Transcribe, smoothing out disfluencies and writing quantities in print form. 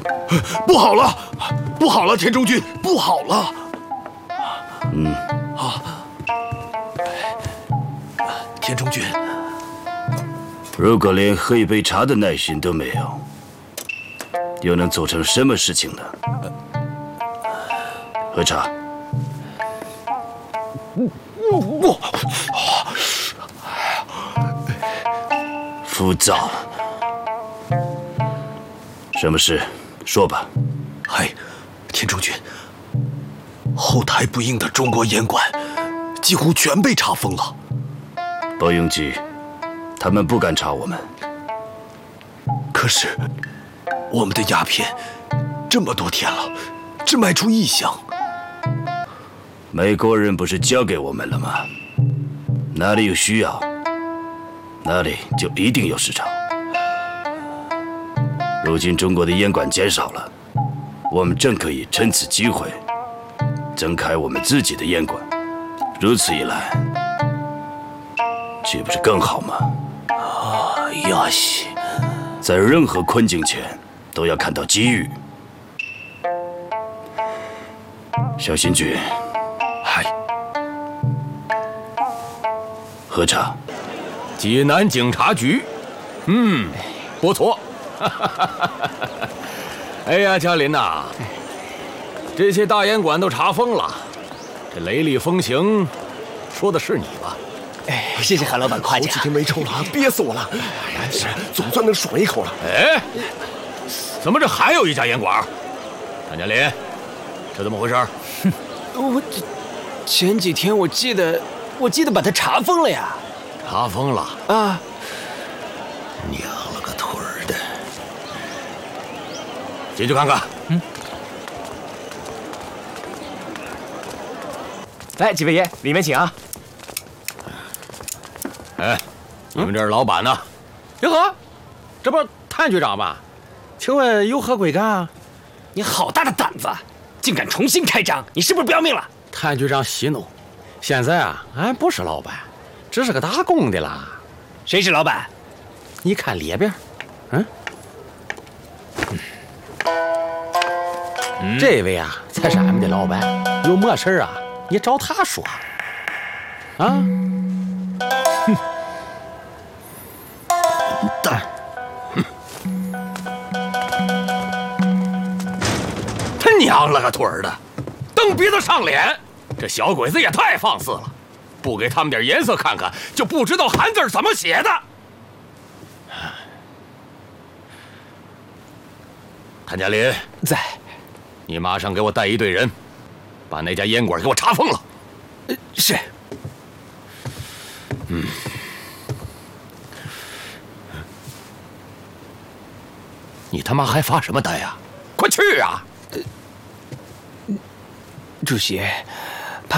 不好了，不好了，田中君，不好了。田中君， 如果连喝一杯茶的耐心都没有，又能做成什么事情呢？喝茶。 不， 浮躁。什么事？说吧。 田中君，后台不应的中国烟馆几乎全被查封了。 不用急，他们不敢查我们。 可是，我们的鸦片这么多天了，只卖出1箱。 美国人不是交给我们了吗？哪里有需要，哪里就一定有市场。如今中国的烟馆减少了，我们正可以趁此机会增开我们自己的烟馆。如此一来，岂不是更好吗？ 呀西， 在任何困境前都要看到机遇。小新君，喝茶。 济南警察局，不错。哎呀，嘉林呐，这些大烟馆都查封了，这雷厉风行，说的是你吧？ 谢谢韩老板夸奖。 好几天没抽了，憋死我了。但是总算能爽一口了。 哎，怎么这还有一家烟馆？谭嘉林，这怎么回事？ 我前几天我记得把他查封了呀。 查封了啊！ 娘了个腿儿的！ 进去看看。 来，几位爷，里面请啊。 哎，你们这儿老板呢？哟呵，这不谭局长吗？请问有何贵干啊？ 你好大的胆子，竟敢重新开张！你是不是不要命了？ 谭局长息怒，现在啊，俺不是老板，只是个打工的啦。 谁是老板？ 你看里边，这位啊才是俺们的老板。有么事啊，你找他说。啊？ 蛋！ 他娘了个腿儿的，蹬鼻子上脸，这小鬼子也太放肆了！不给他们点颜色看看，就不知道韩字怎么写的。谭嘉林在， 你马上给我带一队人，把那家烟馆给我查封了。 是。 你他妈还发什么呆呀？快去啊！ 主席，